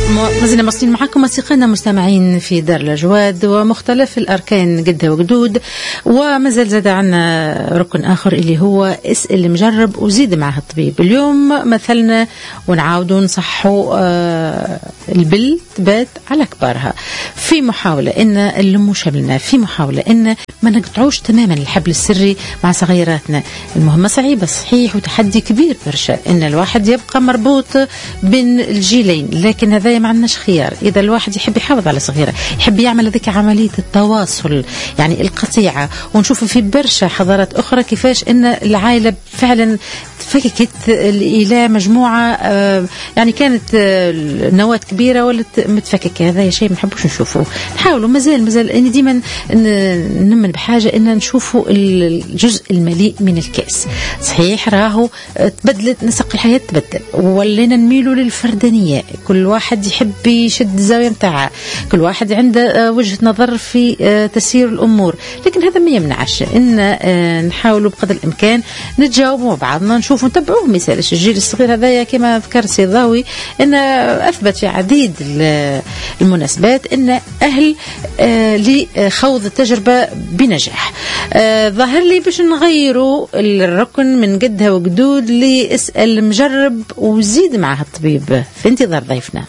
مازلنا مصرين معكم أصدقائنا مستمعين في دار الأجواد ومختلف الأركان جدة وجدود، ومازال زاد عنا ركن آخر اللي هو اسأل مجرب وزيد معه الطبيب. اليوم مثلنا ونعاودوا نصحوا البل تبات على كبارها في محاولة إن اللمو شملنا، في محاولة إن ما نقطعوش تماما الحبل السري مع صغيراتنا. المهمة صعيبة صحيح وتحدي كبير برشا إن الواحد يبقى مربوط بين الجيلين، لكن هذا ما عندناش خيار. إذا الواحد يحب يحافظ على صغيرة، يحب يعمل هذيك عملية التواصل يعني القطيعة، ونشوف في برشا حضارات أخرى كيفاش إن العائلة فعلا تفككت إلى مجموعة يعني كانت نواة كبيرة ولا متفككة. هذا شيء ما نحبوش نشوفه. نحاولوا مازال إن ديما نمن بحاجة إن نشوفوا الجزء المليء من الكأس. صحيح راهو تبدلت نسق الحياة، تبدل ولينا نميلوا للفردانية، كل واحد يحب يشد الزاوية متاعها، كل واحد عنده وجهة نظر في تسيير الأمور، لكن هذا ما يمنعش إن نحاولوا بقدر الإمكان نتجاوبوا مع بعضنا، نشوفوا نتبعوه. مثال الجيل الصغير هذايا كما ذكر سيضاوي إن أثبت في عديد المناسبات إن أهل لخوض التجربة بنجاح. ظهر لي باش نغيروا الركن من جدها وجدود لاسأل مجرب وزيد معها الطبيب في انتظار ضيفنا.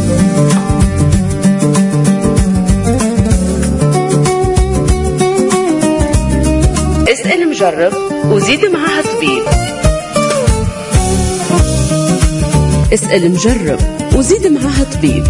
اسأل مجرب وزيد معها الطبيب. اسأل مجرب وزيد معها الطبيب.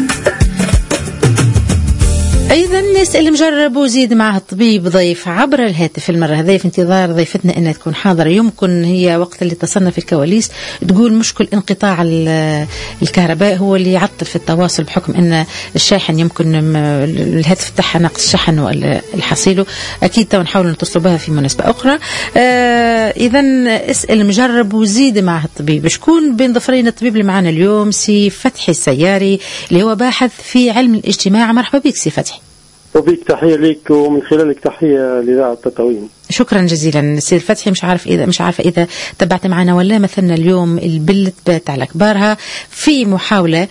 أيضا نسأل مجرب وزيد معها الطبيب ضيف عبر الهاتف. المرة هذه في انتظار ضيفتنا أنها تكون حاضرة. يمكن هي وقت اللي اتصلنا في الكواليس تقول مشكل انقطاع الكهرباء هو اللي يعطل في التواصل، بحكم أن الشاحن يمكن الهاتف تاعها ناقص شحن ولا الحصيله. أكيد تو نحاول نتصل بها في مناسبة أخرى. إذا اسأل مجرب وزيد معها الطبيب. شكون بين ضفرين الطبيب اللي معنا اليوم؟ سي فتحي السياري اللي هو باحث في علم الاجتماع. مرحبا بك سي فتحي. وبيك تحية لك ومن خلالك تحية لإذاعة التطاوين. شكرا جزيلا سيد فتحي. مش عارفة إذا تبعت معنا ولا مثلنا اليوم البل تبات على كبارها في محاولة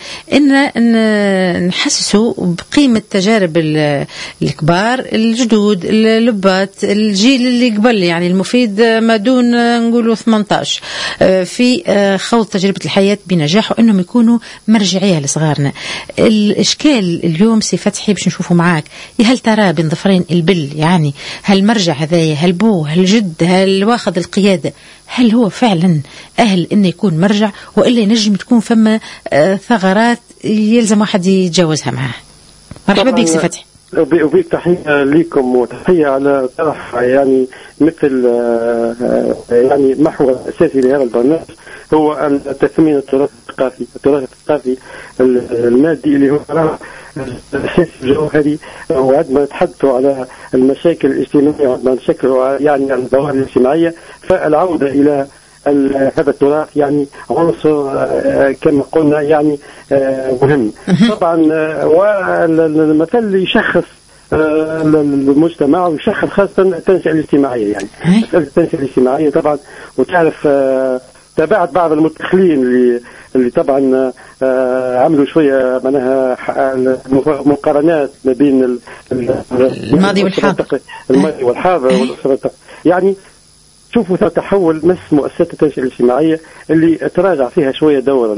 إن نحسسوا بقيمة تجارب الكبار الجدود اللبات الجيل اللي قبل، يعني المفيد ما دون نقولوا 18 في خوض تجربة الحياة بنجاح، وإنهم يكونوا مرجعية لصغارنا. الإشكال اليوم سي فتحي باش نشوفوا معاك، هل ترى بين ضفرين البل يعني هل مرجع هذايا، هل بو، هل جد، هل واخذ القيادة، هل هو فعلا أهل إنه يكون مرجع، وإلا ينجم تكون فما ثغرات يلزم واحد يتجاوزها معه؟ مرحبا بك سي فتحي. وبيك تحية لكم وتحية على طرح يعني مثل يعني محور أساسي لهذا البرنامج هو أن تثمين التراث الثقافي المادي اللي هو الأساس الجوهري. وعندما نتحدثوا على المشاكل الاجتماعية وعندما نشكلوا يعني الظواهر الاجتماعية، فالعودة إلى هذا التراث يعني عنصر كما قلنا يعني مهم طبعا. والمثل يشخص المجتمع ويشخص خاصة التنشئة الاجتماعية، يعني التنشئة الاجتماعية طبعا. وتعرف تابعت بعض المدخلين اللي طبعا عملوا شوية معناها مقارنات ما بين الماضي والحاضر، الماضي والحاضر يعني شوفوا تحول مس مؤسسات التنشئة الاجتماعية اللي تراجع فيها شوية دور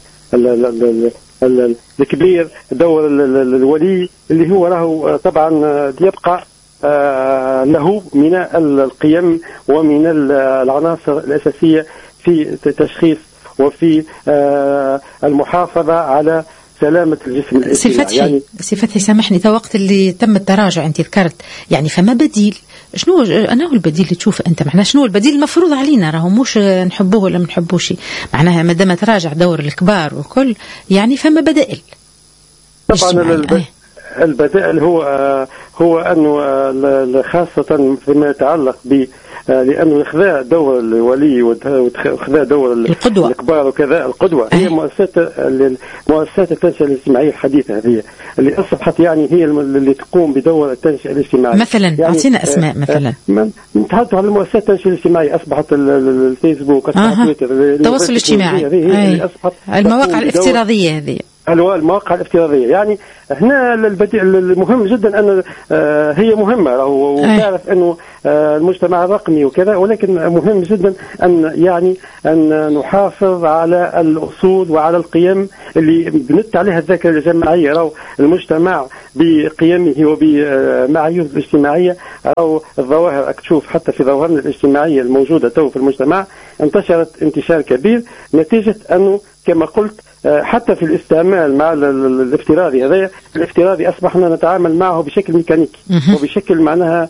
الكبير، دور الولي اللي هو له طبعا يبقى له من القيم ومن العناصر الأساسية في تشخيص وفي المحافظة على سلامة الجسم الاجتماعي. سي فتحي سامحني، تا وقت اللي تم التراجع انت ذكرت يعني فما بديل. شنو انا هو البديل اللي تشوف انت؟ معناها شنو البديل المفروض علينا؟ راهو مش نحبوه ولا ما نحبوش، معناها ما دام تراجع دور الكبار وكل يعني فما بدائل. طبعا البدائل هو انه خاصة فيما يتعلق ب لأنه إخذاء دور الولي وإخذاء دور القدوة الكبار وكذا القدوة هي مؤسسات التنشئة الاجتماعية الحديثة هذه اللي أصبحت يعني هي اللي تقوم بدور التنشئة الاجتماعية. مثلا يعني أعطينا أسماء مثلا. نتحدث عن المؤسسات التنشئة الاجتماعية. أصبحت الفيسبوك، أصبحت تويتر، التواصل الاجتماعي، هي اللي أصبحت المواقع الافتراضية هذه المواقع الافتراضية. يعني هنا المهم جدا أن هي مهمة، وتعرف أنه المجتمع الرقمي وكذا، ولكن مهم جدا أن نحافظ على الأصول وعلى القيم اللي بنت عليها الذاكرة الجماعية. أو المجتمع بقيمه وبمعاييره الاجتماعية أو الظواهر، تشوف حتى في ظواهرنا الاجتماعية الموجودة تو في المجتمع انتشرت انتشار كبير نتيجة أنه كما قلت حتى في الاستعمال مع الافتراضي هذا. الافتراضي أصبحنا نتعامل معه بشكل ميكانيكي وبشكل معناها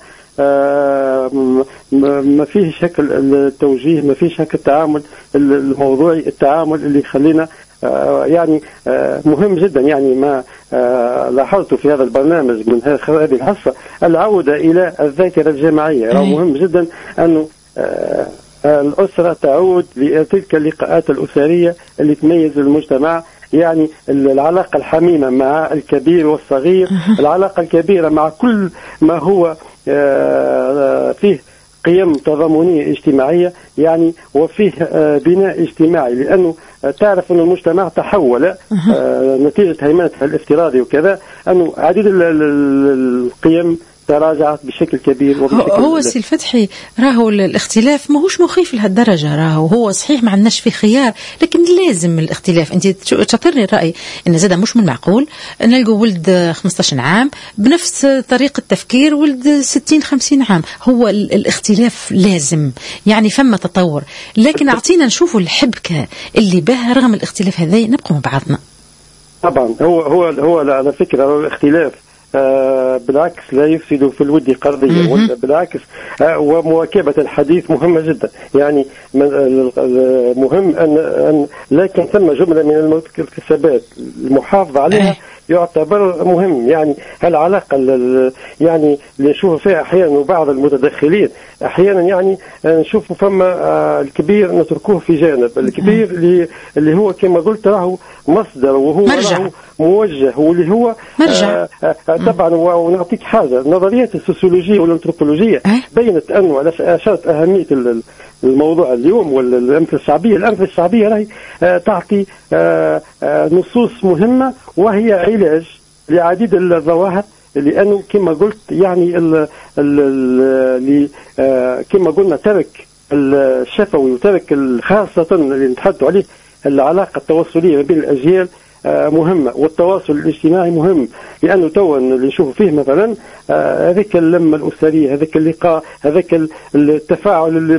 ما فيه شكل التوجيه، ما فيه شكل التعامل الموضوعي، التعامل اللي يخلينا يعني مهم جدا. يعني ما لاحظت في هذا البرنامج من هذه الحصة العودة إلى الذاكرة الجماعية. مهم جدا أنه الأسرة تعود لتلك اللقاءات الأسرية اللي تميز المجتمع. يعني العلاقة الحميمة مع الكبير والصغير، العلاقة الكبيرة مع كل ما هو فيه قيم تضامنية اجتماعية، يعني وفيه بناء اجتماعي. لأنه تعرف أن المجتمع تحول نتيجة هيمنتها الافتراضي وكذا، أنه عديد القيم تراجعت بشكل كبير. هو سي الفتحي راهو الاختلاف ماهوش مخيف لهالدرجة. راهو هو صحيح ما عندناش فيه خيار، لكن لازم الاختلاف. انت تشطرني الرأي ان زاد مش من معقول نلقوا ولد 15 عام بنفس طريقة تفكير ولد 60-50 عام. هو الاختلاف لازم، يعني فما تطور، لكن اعطينا نشوفوا الحبكة اللي بها رغم الاختلاف هذا نبقوا مع بعضنا. طبعا هو على فكرة الاختلاف بالعكس لا يفسد في الود قضية، بالعكس ومواكبة الحديث مهمة جدا. يعني مهم أن لكن ثم جملة من المكتسبات المحافظة عليها يعتبر مهم. يعني العلاقة يعني اللي نشوفها فيها أحيانا بعض المتدخلين أحيانا يعني نشوف فما الكبير نتركوه في جانب. الكبير اللي هو كما قلت راهو مصدر وهو راهو موجه واللي هو طبعا. ونعطيك حاجة، نظريات السوسيولوجية والانثروبولوجية بينت أنه على أشارت أهمية الموضوع اليوم الأمثلة الشعبية راهي تعطي نصوص مهمة وهي علاج لعديد الظواهر. لأنه كما قلت يعني كما قلنا ترك الشفوي وترك خاصة اللي نتحدث عليه العلاقة التواصلية بين الأجيال مهمة، والتواصل الاجتماعي مهم. لأنه تو اللي نشوف فيه مثلا هذيك اللمة الأسرية، هذاك اللقاء، هذاك التفاعل اللي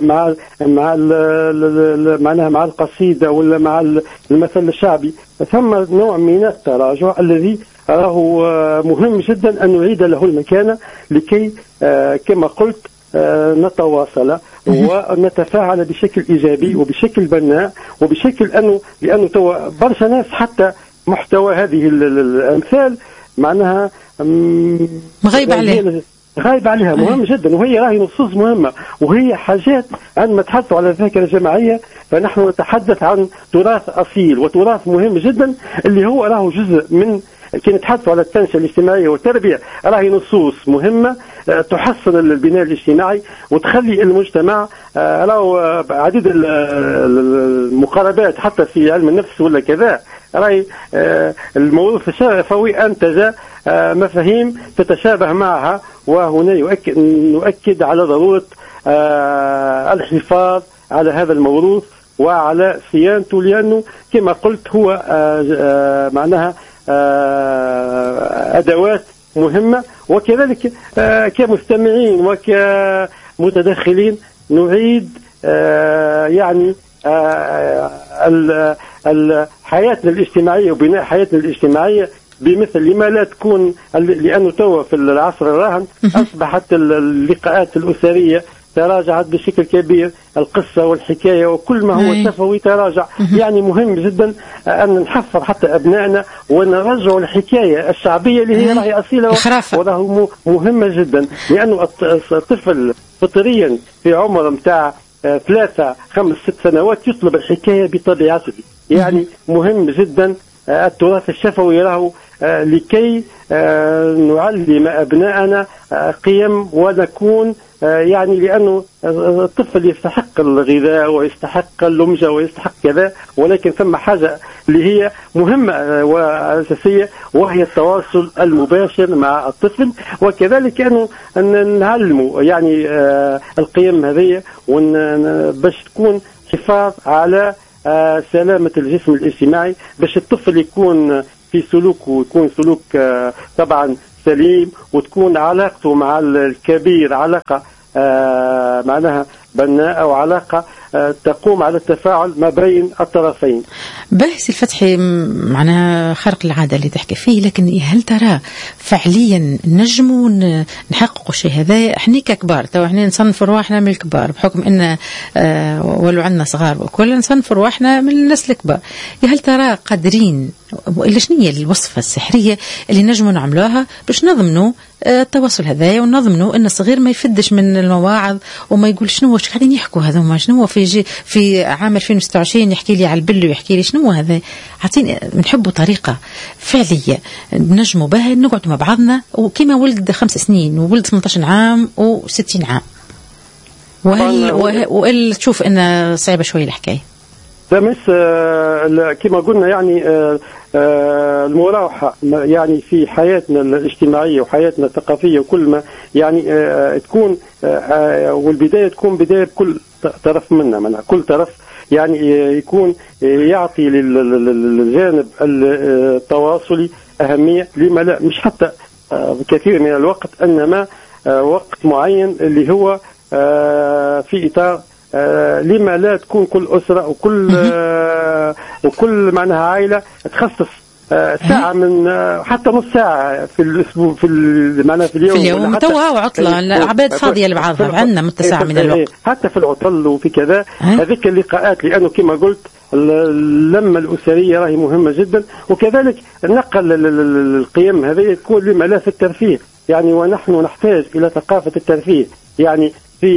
معناها مع القصيدة ولا مع المثل الشعبي، ثم نوع من التراجع الذي راه مهم جدا أن نعيد له المكانة لكي كما قلت نتواصل ونتفاعل بشكل إيجابي وبشكل بناء وبشكل لأنه تو برشا ناس حتى محتوى هذه الأمثال معناها غايب عليها. مهم جدا، وهي راهي نصوص مهمة، وهي حاجات عندما نتحدث على الذاكرة الجماعية فنحن نتحدث عن تراث أصيل وتراث مهم جدا اللي هو راه جزء من كي نتحدثوا على التنشئة الاجتماعية والتربية. راهي نصوص مهمة تحسن البناء الاجتماعي وتخلي المجتمع راهو عديد المقاربات حتى في علم النفس ولا كذا. راهي الموروث الشفوي أنتج مفاهيم تتشابه معها، وهنا نؤكد على ضرورة الحفاظ على هذا الموروث وعلى صيانته، لأنه كما قلت هو معناها أدوات مهمة. وكذلك كمستمعين وكمتدخلين نعيد يعني حياتنا الاجتماعية وبناء حياتنا الاجتماعية بمثل لما لا تكون، لأنه تو في العصر الراهن أصبحت اللقاءات الأسرية تراجعت بشكل كبير، القصة والحكاية وكل ما هو شفوي تراجع. يعني مهم جدا أن نحفظ حتى أبنائنا ونرجع الحكاية الشعبية اللي هي راهي أصيلة وراهو مهمة جدا. لأنه الطفل فطريا في عمر متاع 3-5-6 سنوات يطلب الحكاية بطبيعته. يعني مهم جدا التراث الشفوي راهو لكي نعلم أبناءنا قيم ونكون يعني لأنه الطفل يستحق الغذاء ويستحق اللمجة ويستحق كذا، ولكن ثم حاجة اللي هي مهمة وأساسية وهي التواصل المباشر مع الطفل، وكذلك أنه نعلمه يعني القيم هذه باش تكون حفاظ على سلامة الجسم الاجتماعي، باش الطفل يكون في سلوكه يكون سلوك طبعا سليم، وتكون علاقته مع الكبير علاقة معناها بناء أو علاقة تقوم على التفاعل ما بين الطرفين. بس الفتحي معناها خارق العادة اللي تحكي فيه، لكن هل ترى فعليا نجموا نحققوا شيء هذا؟ احنا ككبار تو احنا نصنف رواحنا من الكبار بحكم ان ولو عندنا صغار وكل نصنف رواحنا من الناس الكبار. هل ترى قادرين وإلا شنو هي الوصفة السحرية اللي نجموا نعملوها باش نضمنوا التواصل هذايا ونضمنوا ان الصغير ما يفدش من المواعظ وما يقول شنو واش قاعدين يحكوا هذوما، شنو في عام 2026 يحكي لي على البل ويحكي لي شنو هذا. عطيني بنحبوا طريقة فعلية نجموا بها نقعد مع بعضنا، وكما ولد 5 سنين وولد 18 عام و60 عام. وهل تشوف ان صعبة شوية الحكاية؟ تمس كما قلنا يعني المراوحة يعني في حياتنا الاجتماعية وحياتنا الثقافية وكل ما يعني تكون والبداية تكون بداية بكل طرف منا، من كل طرف يعني يكون يعطي للجانب التواصلي أهمية. لما لا مش حتى كثير من الوقت، إنما وقت معين اللي هو في إطار لما لا تكون كل أسرة وكل معناها عائلة تخصص ساعة من حتى نص ساعة في الأسبوع معناها في اليوم توا وعطلة العباد فاضية لبعضها، عندنا متسع من الوقت حتى في العطل وفي كذا. هذيك اللقاءات لأنه كما قلت اللمة الأسرية راهي مهمة جدا، وكذلك نقل القيم هذه تكون لما لا في الترفيه يعني، ونحن نحتاج إلى ثقافة الترفيه يعني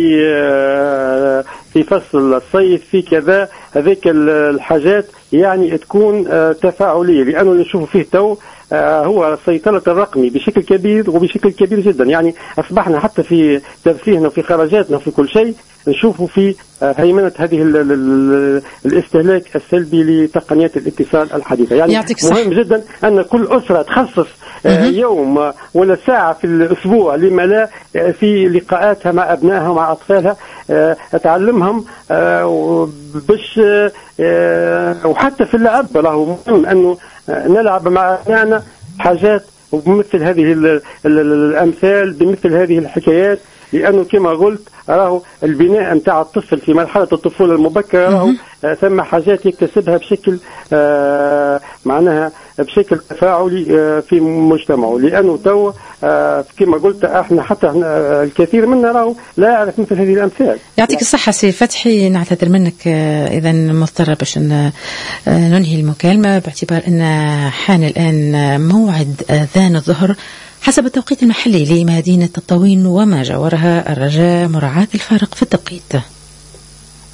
في فصل الصيف في كذا. هذيك الحاجات يعني تكون تفاعلية، لأنه نشوف فيه تو هو السيطرة الرقمي بشكل كبير وبشكل كبير جدا. يعني أصبحنا حتى في ترفيهنا وفي خرجاتنا وفي كل شيء نشوفه في هيمنة هذه الاستهلاك السلبي لتقنيات الاتصال الحديثة. يعني مهم جدا أن كل أسرة تخصص يوم ولا ساعة في الأسبوع لما لا في لقاءاتها مع أبنائها ومع أطفالها، تعلمهم باش وحتى في اللعب راهو مهم أنه نلعب مع أبنائنا حاجات وبمثل هذه الأمثال بمثل هذه الحكايات، لأنه كما قلت راهو البناء متاع الطفل في مرحلة الطفولة المبكرة راهو ثم حاجات يكتسبها بشكل معناها بشكل تفاعلي في مجتمعه، لأنه تو كما قلت احنا حتى الكثير منا راهو لا يعرف مثل هذه الأمثال. يعطيك الصحة سي فتحي، نعتذر منك إذا مضطرة باش ننهي المكالمة باعتبار أن حان الآن موعد أذان الظهر حسب التوقيت المحلي لمدينة تطاوين وما جاورها، الرجاء مراعاة الفارق في التوقيت.